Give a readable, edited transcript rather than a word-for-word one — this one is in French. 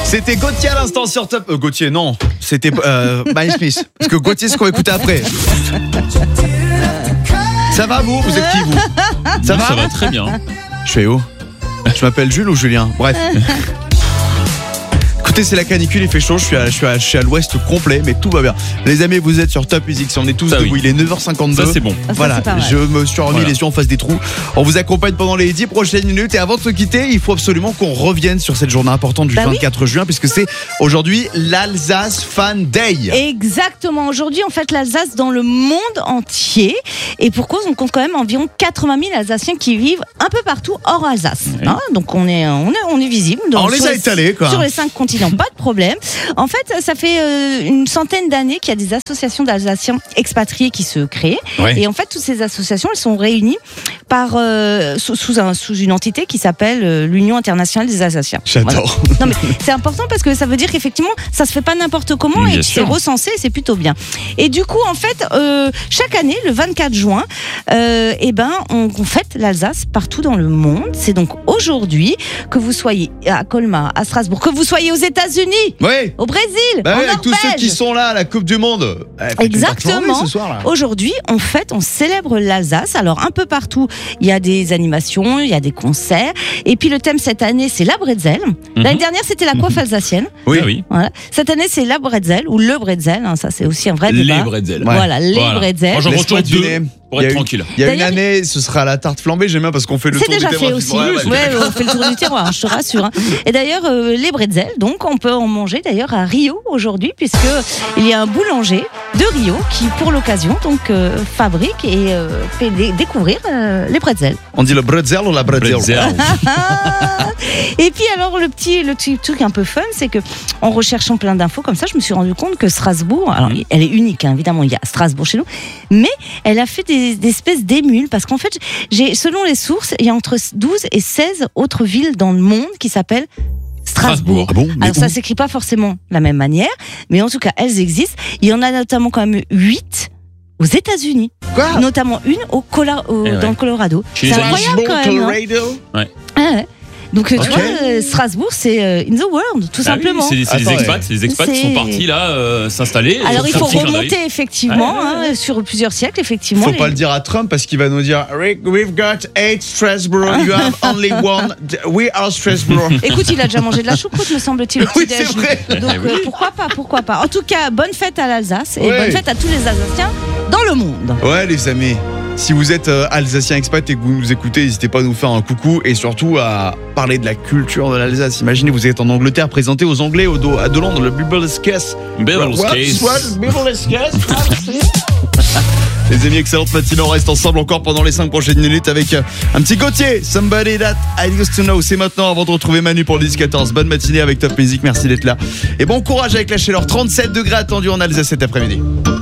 C'était Gauthier à l'instant sur Top. Gauthier, non. C'était Miles Smith. Parce que Gauthier, c'est ce qu'on va écouter après. Ça va vous êtes qui vous? Ça va? Ça va très bien. Je fais où? Je m'appelle Jules ou Julien? Bref. Écoutez, c'est la canicule, il fait chaud, je suis à l'ouest complet, mais tout va bien. Les amis, vous êtes sur Top Music, si on est tous debout, il est 9h52. Ça c'est bon. Voilà, je me suis remis les yeux en face des trous. On vous accompagne pendant les 10 prochaines minutes et avant de se quitter, il faut absolument qu'on revienne sur cette journée importante du 24 juin puisque c'est aujourd'hui l'Alsace Fan Day. Exactement, aujourd'hui on fête l'Alsace dans le monde entier et pour cause on compte quand même environ 80 000 Alsaciens qui vivent un peu partout hors Alsace. Oui. Hein, donc on est visible. On les a étalés quoi. Sur les 5 continents, pas de problème. En fait, ça fait une centaine d'années qu'il y a des associations d'Alsaciens expatriés qui se créent. Ouais. Et en fait, toutes ces associations, elles sont réunies par sous une entité qui s'appelle l'Union internationale des Alsaciens. J'adore. Voilà. Non mais c'est important parce que ça veut dire qu'effectivement, ça se fait pas n'importe comment et que c'est recensé, c'est plutôt bien. Et du coup, en fait, chaque année, le 24 juin, on fête l'Alsace partout dans le monde. C'est donc aujourd'hui que vous soyez à Colmar, à Strasbourg, que vous soyez aux États-Unis, au Brésil, en Norvège. avec tous ceux qui sont là à la Coupe du Monde. Exactement. Ce soir, là. Aujourd'hui, on célèbre l'Alsace. Alors un peu partout, il y a des animations, il y a des concerts. Et puis le thème cette année, c'est la bretzel. L'année dernière, c'était la coiffe alsacienne. Oui. Voilà. Cette année, c'est la bretzel ou le bretzel. Hein, ça, c'est aussi un vrai débat. Les bretzels. Voilà, les bretzels. Moi, j'en retourne deux pour être tranquille. Il y a une année, ce sera la tarte flambée. J'aime bien parce qu'on fait le tour du terroir. C'est déjà fait aussi. On fait le tour du terroir, je te rassure. Hein. Et d'ailleurs, les bretzels, donc, on peut en manger d'ailleurs à Rio aujourd'hui, puisque il y a un boulanger de Rio qui, pour l'occasion, donc fabrique et fait découvrir les bretzels. On dit le bretzel ou la bretzel? Et puis alors le petit truc un peu fun, c'est que en recherchant plein d'infos comme ça, je me suis rendu compte que Strasbourg, alors elle est unique, hein, évidemment, il y a Strasbourg chez nous, mais elle a fait des espèces d'émules parce qu'en fait, selon les sources, il y a entre 12 et 16 autres villes dans le monde qui s'appellent Strasbourg. Ah bon, alors ça s'écrit pas forcément de la même manière, mais en tout cas elles existent. Il y en a notamment quand même 8 aux États-Unis. Quoi? Notamment une dans le Colorado. Chez C'est les incroyable quand même. Colorado. Ouais. Donc tu vois, Strasbourg, c'est in the world, tout simplement. Oui, c'est des expats qui sont partis là s'installer. Alors il faut remonter effectivement sur plusieurs siècles, effectivement. Faut pas le dire à Trump parce qu'il va nous dire Rick, we've got 8 Strasbourg, you have only one. We are Strasbourg. Écoute, il a déjà mangé de la choucroute, me semble-t-il, au petit-déj. C'est vrai. Donc pourquoi pas. En tout cas, bonne fête à l'Alsace et bonne fête à tous les Alsaciens dans le monde. Ouais, les amis. Si vous êtes Alsacien expat et que vous nous écoutez, n'hésitez pas à nous faire un coucou et surtout à parler de la culture de l'Alsace. Imaginez, vous êtes en Angleterre, présenté aux Anglais à de Londres, le Bibelskes. Les amis, excellente matinée. On reste ensemble encore pendant les 5 prochaines minutes avec un petit Gauthier. Somebody that I used to know. C'est maintenant avant de retrouver Manu pour le 10-14. Bonne matinée avec Top Music. Merci d'être là. Et bon courage avec la chaleur. 37 degrés attendus en Alsace cet après-midi.